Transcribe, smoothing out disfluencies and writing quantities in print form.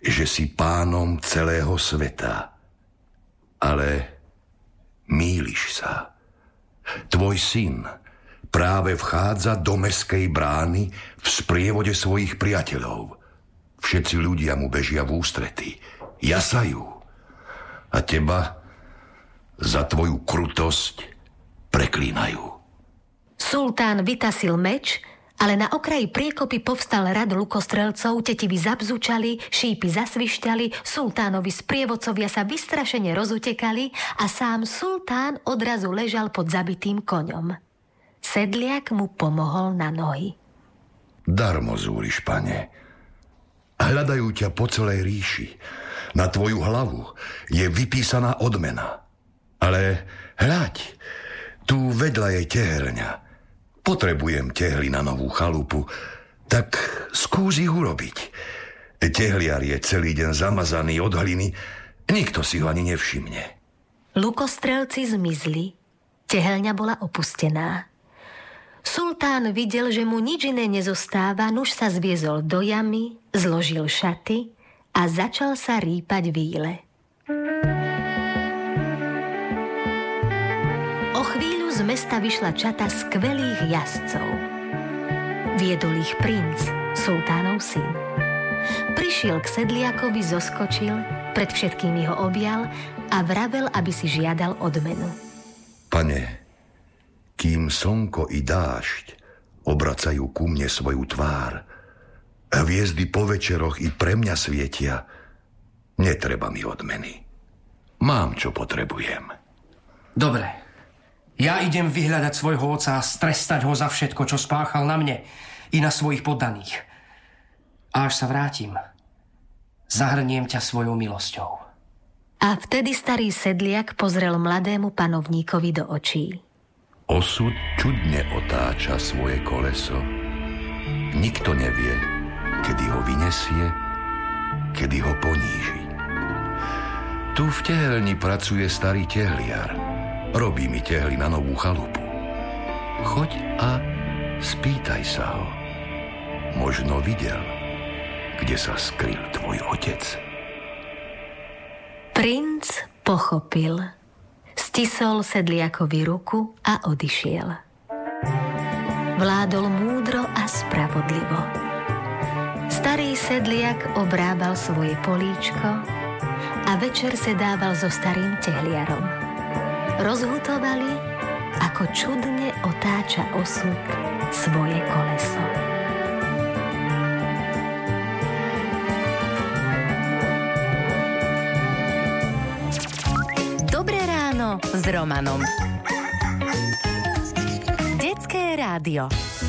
že si pánom celého sveta. Ale mýliš sa. Tvoj syn práve vchádza do mestskej brány v sprievode svojich priateľov. Všetci ľudia mu bežia v ústrety, jasajú. A teba za tvoju krutosť preklínajú. Sultán vytasil meč, ale na okraji priekopy povstal rad lukostrelcov, tetivy zabzučali, šípy zasvišťali, sultánovi sprievodcovia sa vystrašene rozutekali a sám sultán odrazu ležal pod zabitým koňom. Sedliak mu pomohol na nohy. Darmo zúriš, pane. Hľadajú ťa po celej ríši. Na tvoju hlavu je vypísaná odmena. Ale hľaď, tu vedľa je teherňa. Potrebujem tehly na novú chalupu, tak skús ich urobiť. Tehliar je celý deň zamazaný od hliny, nikto si ho ani nevšimne. Lukostrelci zmizli, tehelňa bola opustená. Sultán videl, že mu nič iné nezostáva, nuž sa zviezol do jamy, zložil šaty a začal sa rýpať víle. O chvíľu z mesta vyšla čata skvelých jazdcov. Viedol ich princ, sultánov syn. Prišiel k sedliakovi, zoskočil, pred všetkými ho objal a vravel, aby si žiadal odmenu. Pane, kým slnko i dážď obracajú ku mne svoju tvár, hviezdy po večeroch i pre mňa svietia, netreba mi odmeny. Mám, čo potrebujem. Dobre. Ja idem vyhľadať svojho otca a strestať ho za všetko, čo spáchal na mne i na svojich poddaných. A až sa vrátim, zahrniem ťa svojou milosťou. A vtedy starý sedliak pozrel mladému panovníkovi do očí. Osud čudne otáča svoje koleso. Nikto nevie, kedy ho vyniesie, kedy ho poníži. Tu v tehelni pracuje starý tehliar. Robí mi tehly na novú chalupu. Choď a spýtaj sa ho. Možno videl, kde sa skryl tvoj otec. Princ pochopil. Stisol sedliakovi ruku a odišiel. Vládol múdro a spravodlivo. Starý sedliak obrábal svoje políčko a večer sedával so starým tehliarom. Rozhutovali, ako čudne otáča osud svoje koleso. Dobré ráno s Romanom. Detské rádio.